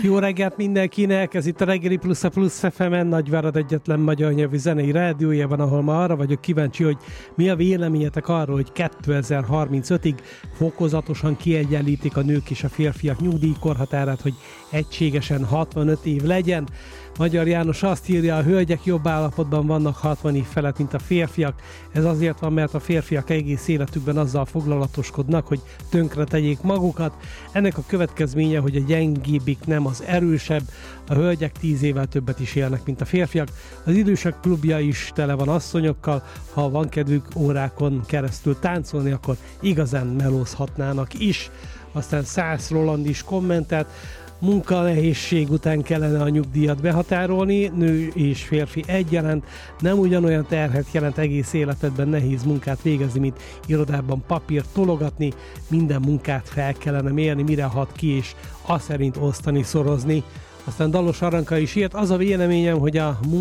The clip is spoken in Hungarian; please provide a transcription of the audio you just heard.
Jó reggelt mindenkinek, ez itt a Reggeli Plusz a Plusz FM-en, Nagyvárad egyetlen magyar nyelvű zenei rádiójában, ahol ma arra vagyok kíváncsi, hogy mi a véleményetek arról, hogy 2035-ig fokozatosan kiegyenlítik a nők és a férfiak nyugdíjkorhatárát, hogy egységesen 65 év legyen. Magyar János azt írja, a hölgyek jobb állapotban vannak 60 év felett, mint a férfiak. Ez azért van, mert a férfiak egész életükben azzal foglalatoskodnak, hogy tönkre tegyék magukat. Ennek a következménye, hogy a gyengébbik nem az erősebb, a hölgyek 10 évvel többet is élnek, mint a férfiak. Az idősek klubja is tele van asszonyokkal, ha van kedvük órákon keresztül táncolni, akkor igazán melózhatnának is. Aztán Szász Roland is kommentelt, munkanehézség után kellene a nyugdíjat behatárolni, nő és férfi egyaránt nem ugyanolyan terhet jelent egész életedben nehéz munkát végezni, mint irodában papírt tologatni, minden munkát fel kellene mérni, mire hat ki, és azt szerint osztani, szorozni. Aztán Dalos Aranka is írt, az a véleményem, hogy a